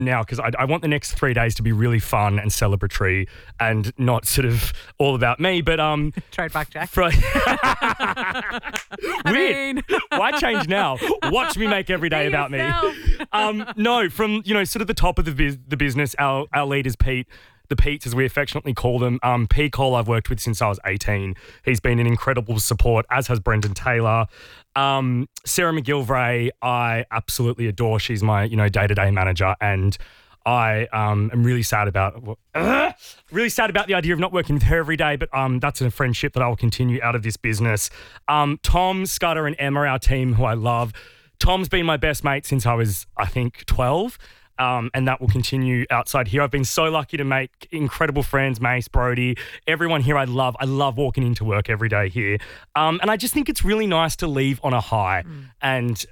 now because I want the next 3 days to be really fun and celebratory and not sort of all about me. But Trademark Jack. Weird. Why change now? Watch me make every day about me. No, from sort of the top of the business, our lead is Pete. The Petes, as we affectionately call them. P. Cole I've worked with since I was 18. He's been an incredible support, as has Brendan Taylor. Sarah McGilvray, I absolutely adore. She's my, day-to-day manager, and I am really sad about the idea of not working with her every day, but that's a friendship that I will continue out of this business. Tom, Scudder and Emma, our team, who I love. Tom's been my best mate since I was, I think, 12. And that will continue outside here. I've been so lucky to make incredible friends, Mace, Brody, everyone here I love. I love walking into work every day here. And I just think it's really nice to leave on a high. And,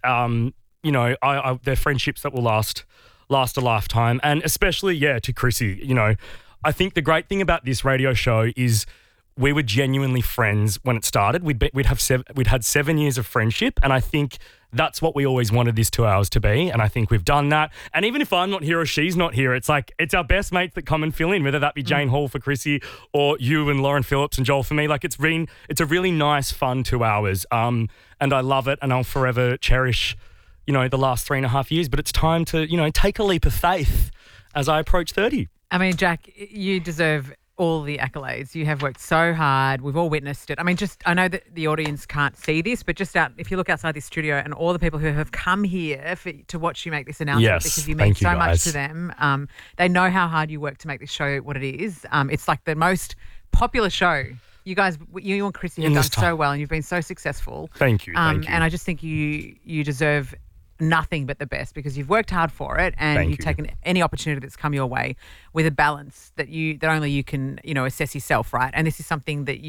they're friendships that will last a lifetime. And especially, to Chrissy, I think the great thing about this radio show is we were genuinely friends when it started. We'd had 7 years of friendship, and I think that's what we always wanted this 2 hours to be, and I think we've done that. And even if I'm not here or she's not here, it's like it's our best mates that come and fill in, whether that be Jane Hall for Chrissy or you and Lauren Phillips and Joel for me. Like it's a really nice, fun 2 hours, and I love it, and I'll forever cherish, the last 3.5 years. But it's time to, take a leap of faith as I approach 30. I mean, Jack, you deserve all the accolades. You have worked so hard. We've all witnessed it. I mean, I know that the audience can't see this, but if you look outside this studio and all the people who have come here to watch you make this announcement, because you mean so much to them, they know how hard you work to make this show what it is. It's like the most popular show. You guys, you and Chrissy have done so well, and you've been so successful. Thank you. And I just think you deserve nothing but the best because you've worked hard for it, and you've taken any opportunity that's come your way with a balance that only you can assess yourself, right? And this is something that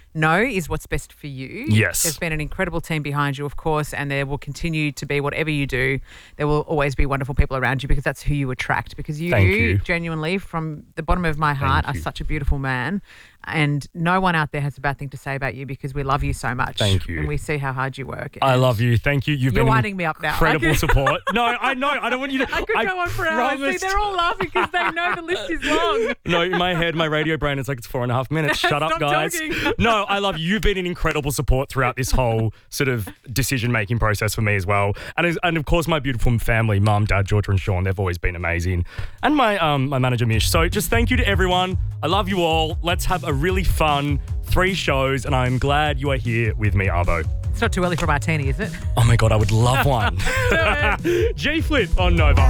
is what's best for you. Yes. There's been an incredible team behind you, of course, and there will continue to be. Whatever you do, there will always be wonderful people around you because that's who you attract, because you genuinely, from the bottom of my heart, are such a beautiful man. And no one out there has a bad thing to say about you because we love you so much. Thank you. And we see how hard you work. I love you. Thank you. You're winding me up now. Incredible support. No, I know. I don't want you to. I could go on for hours. See, they're all laughing because they know the list is long. No, in my head, my radio brain is like, it's 4.5 minutes. Shut up, guys. Talking. No, I love you. You've been an incredible support throughout this whole sort of decision-making process for me as well. And of course, my beautiful family, Mum, Dad, Georgia and Sean, they've always been amazing. And my manager, Mish. So just thank you to everyone. I love you all. Let's have a really fun 3 shows, and I'm glad you are here with me, Arvo. It's not too early for a martini, is it? Oh my God, I would love one. G-Flip on Nova.